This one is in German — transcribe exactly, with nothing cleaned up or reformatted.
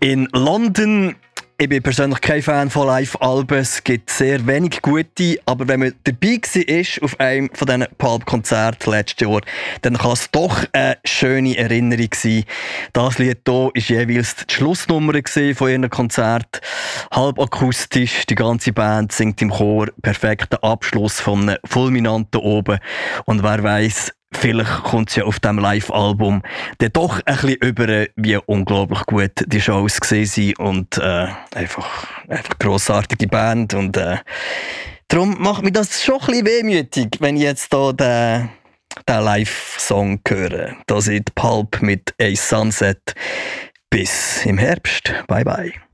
in London. Ich bin persönlich kein Fan von Live-Alben. Es gibt sehr wenig gute. Aber wenn man dabei war auf einem von diesen Pulp-Konzerten letztes Jahr, dann kann es doch eine schöne Erinnerung sein. Das Lied hier war jeweils die Schlussnummer von ihrem Konzert. Halb akustisch, die ganze Band singt im Chor. Perfekter Abschluss von einem fulminanten Oben. Und wer weiss, vielleicht kommt es ja auf diesem Live-Album dann doch ein bisschen über, wie unglaublich gut die Shows gesehen sind und äh, einfach, einfach grossartige Band. Und äh, darum macht mich das schon ein bisschen wehmütig, wenn ich jetzt hier den, den Live-Song höre. Da sind Pulp mit A Sunset. Bis im Herbst. Bye bye.